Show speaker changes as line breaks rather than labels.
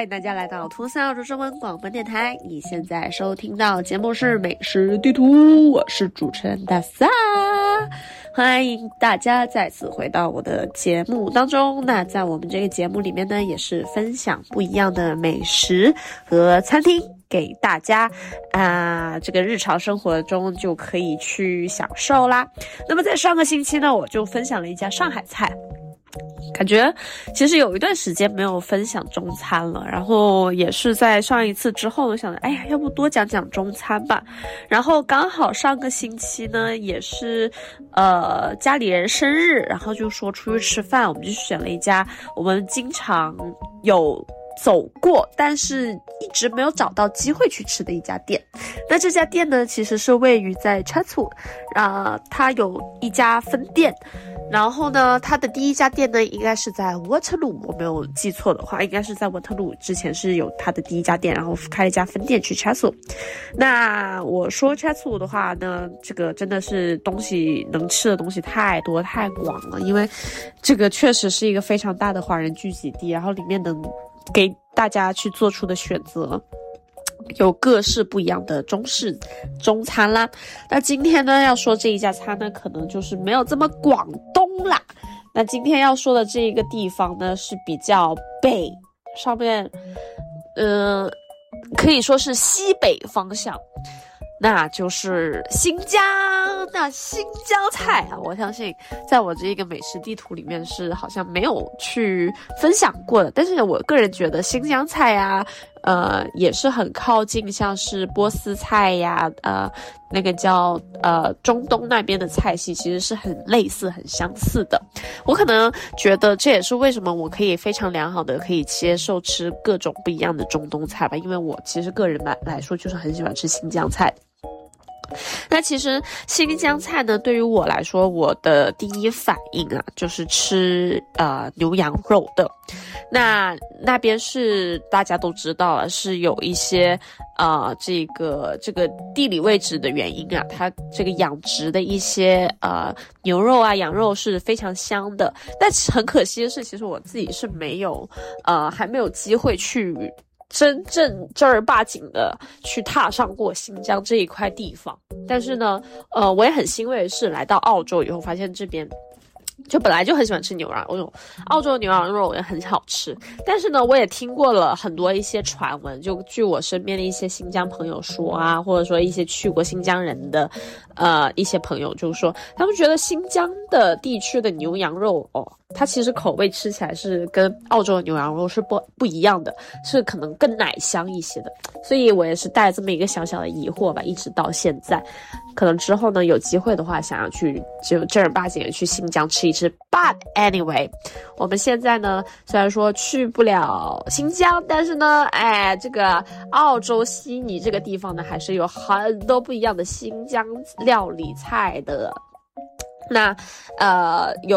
欢迎大家来到图森澳洲中文广播电台。你现在收听到节目是美食地图，我是主持人大萨，欢迎大家再次回到我的节目当中。那在我们这个节目里面呢，也是分享不一样的美食和餐厅给大家这个日常生活中就可以去享受啦。那么在上个星期呢，我就分享了一家上海菜，感觉其实有一段时间没有分享中餐了，然后也是在上一次之后我想着要不多讲讲中餐吧。然后刚好上个星期呢也是家里人生日，然后就说出去吃饭，我们就选了一家我们经常有走过但是一直没有找到机会去吃的一家店。那这家店呢其实是位于在 Chatswood， 它有一家分店，然后呢它的第一家店呢应该是在 Waterloo， 我没有记错的话应该是在 Waterloo 之前是有它的第一家店，然后开了一家分店去 Chatswood。 那我说 Chatswood 的话呢，这个真的是东西能吃的东西太多太广了，因为这个确实是一个非常大的华人聚集地，然后里面能给大家去做出的选择有各式不一样的中式中餐啦。那今天呢要说这一家餐呢可能就是没有这么广东啦。那今天要说的这一个地方呢是比较北上面可以说是西北方向，那就是新疆。那新疆菜我相信在我这个美食地图里面是好像没有去分享过的，但是我个人觉得新疆菜也是很靠近像是波斯菜那个叫中东那边的菜系，其实是很类似很相似的。我可能觉得这也是为什么我可以非常良好的可以接受吃各种不一样的中东菜吧，因为我其实个人来说就是很喜欢吃新疆菜。那其实新疆菜呢对于我来说，我的第一反应就是吃牛羊肉的。那边是大家都知道了，是有一些这个地理位置的原因它这个养殖的一些牛肉羊肉是非常香的。但很可惜的是，其实我自己是还没有机会去真正正儿八经的去踏上过新疆这一块地方。但是呢我也很欣慰的是来到澳洲以后发现这边就本来就很喜欢吃牛羊肉，澳洲牛羊肉也很好吃。但是呢我也听过了很多一些传闻，就据我身边的一些新疆朋友说或者说一些去过新疆人的一些朋友就说，他们觉得新疆的地区的牛羊肉它其实口味吃起来是跟澳洲的牛羊肉是不一样的，是可能更奶香一些的。所以我也是带这么一个小小的疑惑吧，一直到现在。可能之后呢有机会的话想要去就正儿八经的去新疆吃一吃。 But anyway， 我们现在呢虽然说去不了新疆，但是呢这个澳洲悉尼这个地方呢还是有很多不一样的新疆料理菜的。那有